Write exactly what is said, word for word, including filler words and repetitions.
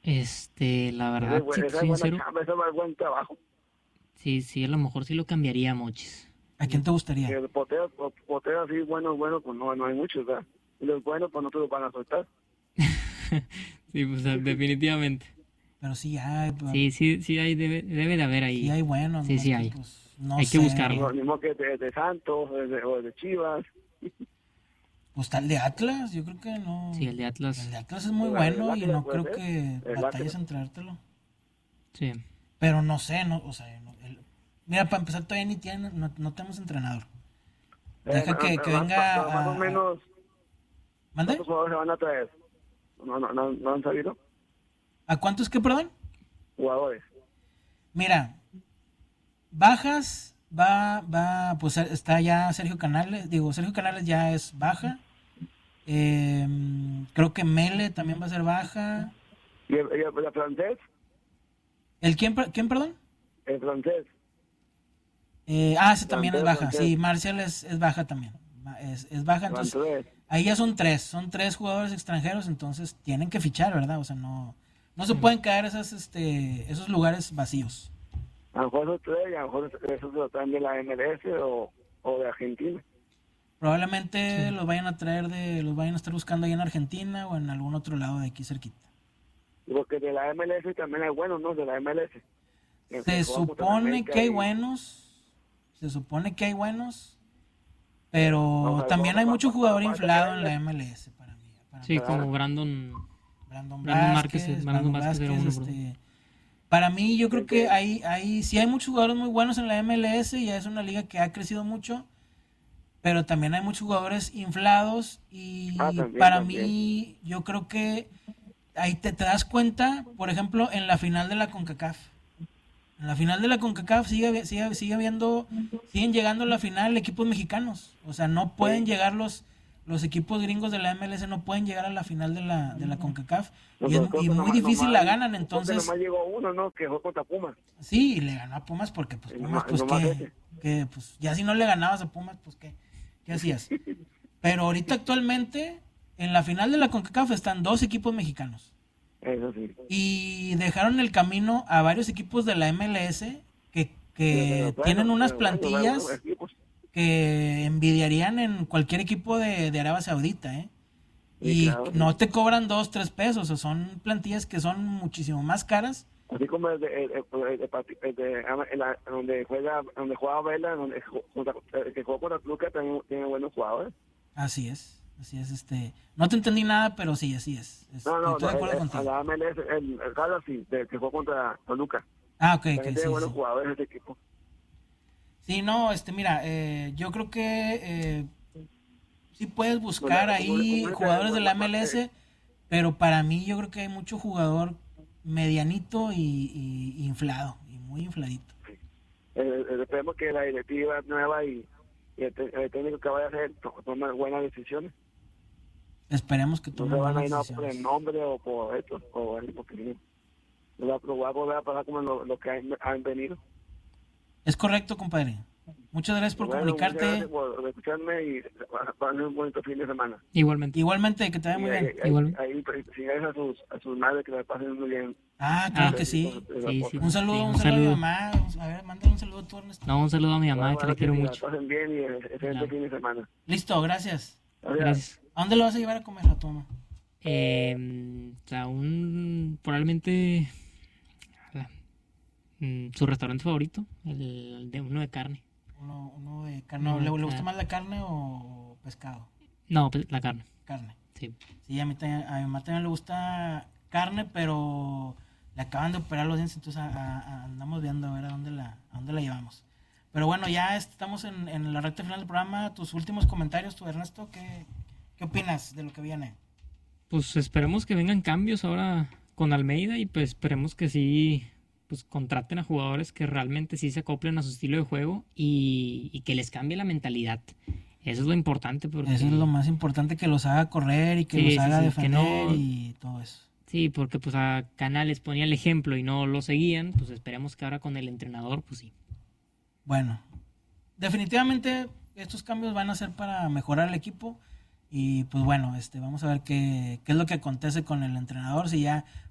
Este, la Esa es, verdad, si buen- te esa soy es buena sincero, chamba, ese es buen buen trabajo. sí, sí, a lo mejor sí lo cambiaría, Mochis. ¿A quién te Que gustaría? el poteo, po- poteo así, bueno, bueno, pues no, no hay muchos, ¿verdad? Y los buenos, pues no te los van a soltar. Sí, pues definitivamente. Pero sí hay, Sí, sí, sí hay, debe, debe de haber sí ahí. hay buenos, Sí, más sí que hay. pues, no Hay que sé. buscarlo. Lo mismo que de, de Santos, o de, o de Chivas, Pues tal de Atlas, yo creo que Sí, no. el de El Atlas. de Atlas es muy o el bueno y Atlas no puede creo ser, que el batalles Atlas. en traértelo. Sí. Pero no sé, no, o sea, no- el- mira, para empezar todavía ni tienen, no, no tenemos entrenador. Eh, Deja ma- que, ma- que ma- venga pero más o a, a- menos, ¿Mande? ¿cuántos jugadores se van a traer? No, no, no, no han sabido. ¿A cuántos qué, perdón? Jugadores. Mira, bajas, va, va, pues está ya Sergio Canales, digo, Sergio Canales ya es baja. Eh, creo que Mele también va a ser baja. Y el, y el- el francés, ¿El quién, per- quién perdón? el francés, Eh, ah, ese también es delantero baja. francés, Sí, Marcial es, es baja también. Es, es baja, van entonces tres. ahí ya son tres. Son tres jugadores extranjeros, entonces tienen que fichar, ¿verdad? O sea, no, no se pueden quedar esas, este, esos lugares vacíos. A lo mejor esos tres, y a lo mejor esos se lo traen de la M L S o, o de Argentina. Probablemente Sí. los vayan a traer de, los vayan a estar buscando ahí en Argentina o en algún otro lado de aquí cerquita. Porque de la M L S también hay buenos, ¿no? De la M L S. Que, que Se juegan contra la supone América que hay y buenos, se supone que hay buenos, vamos pero a ver, también vamos, hay mucho vamos, jugador vamos a que inflado en la venga. M L S para mí. Para Sí, mí. ¿Verdad? como Brandon. Brandon Brandon Márquez. Vázquez, Brandon Brandon Vázquez era Vázquez, uno, bro. este, para mí yo creo El que que, hay, hay, sí hay muchos jugadores muy buenos en la M L S, ya es una liga que ha crecido mucho, pero también hay muchos jugadores inflados ah, y también, para también. mí yo creo que ahí te, te das cuenta, por ejemplo, en la final de la CONCACAF. En la final de la CONCACAF sigue, sigue, sigue habiendo, siguen llegando a la final equipos mexicanos. O sea, no pueden Sí. llegar los, los equipos gringos de la M L S, no pueden llegar a la final de la, de la CONCACAF. Y, es, Nosotros creo y que muy nomás, difícil la nomás, ganan, creo que entonces nomás llegó uno, ¿no? Que fue contra Pumas. sí, le ganó a Pumas porque pues Y Pumas, nomás, y pues nomás qué, ese. qué, pues ya si no le ganabas a Pumas, pues qué, qué hacías. Pero ahorita actualmente, en la final de la CONCACAF están dos equipos mexicanos. Eso sí. Y dejaron el camino a varios equipos de la M L S que, Pero, pero que tienen bueno, unas pero bueno, buenos plantillas equipos. que envidiarían en cualquier equipo de, de Arabia Saudita, ¿eh? Sí, Y claro, sí. no te cobran dos, tres pesos, o sea, son plantillas que son muchísimo más caras. Así como el de, el, el, el de, Pati- el de- en la- donde juega, donde juega Vela, donde ju- contra- el que juega contra Toluca también tiene buenos jugadores. Así es, así es, este... No te entendí nada, pero sí, así es. No, Estoy, no, estoy no, de el, acuerdo el, a contigo. la M L S, el, el Galaxy, del que juega contra Toluca. Ah, ok, También ok, tiene sí, buenos sí. jugadores ese equipo. Sí, no, este, mira, eh, yo creo que eh, sí puedes Como buscar le- como le- ahí como le- jugadores de la como- eh, M L S, pero para mí yo creo que hay mucho jugador medianito y, y- y inflado, y muy infladito. eh, eh, esperemos que la directiva nueva y, y el, te- el técnico que vaya a hacer to- tome buenas decisiones. Esperemos que No se tomen van a buenas ir nada por el decisiones. nombre o por esto, o algo, porque lo va, lo va a volver a pasar como lo, lo que han, han venido. Es correcto, compadre. Muchas gracias por Bueno, muchas gracias comunicarte. por escucharme y pasen un bonito fin de semana. Igualmente. Igualmente, que te vaya Y muy ahí, bien. ahí, Igual. ahí pues, sigáis a sus, a sus madres que la pasen muy bien. Ah, claro Ah, que Ustedes y con sí. su- su sí, esposa. sí. Un saludo, Sí, un un saludo a mi saludo. mamá. A ver, mándale un saludo a tu Ernesto. No, un saludo a mi mamá, Bueno, que la bueno, quiero que la mucho. pasen bien y excelente Claro. fin de semana. Listo, gracias. Gracias. Gracias. ¿A dónde lo vas a llevar a comer a tu mamá? Eh, o sea, un. Probablemente. ala, mm, su restaurante favorito, el de uno de carne. Uno, uno de carne. Uno de ¿Le, le gusta carne. más la carne o pescado? No, pues, la carne. Carne. Sí. Sí, a, mí también- a mi mamá también le gusta carne, pero le acaban de operar los dientes, entonces a- a- a- andamos viendo a ver a dónde la, a dónde la llevamos. Pero bueno, ya estamos en, en la recta final del programa. Tus últimos comentarios, tú Ernesto, ¿qué, qué opinas de lo que viene? Pues esperemos que vengan cambios ahora con Almeida y pues esperemos que sí, pues contraten a jugadores que realmente sí se acoplen a su estilo de juego y, y que les cambie la mentalidad. Eso es lo importante porque Eso es lo más importante, que los haga correr y que Sí, los sí, haga sí, que defender no- y todo eso. sí, porque pues a Canales ponía el ejemplo y no lo seguían, pues esperemos que ahora con el entrenador, pues sí. Bueno, definitivamente estos cambios van a ser para mejorar el equipo y pues bueno, este, vamos a ver qué, qué es lo que acontece con el entrenador, si ya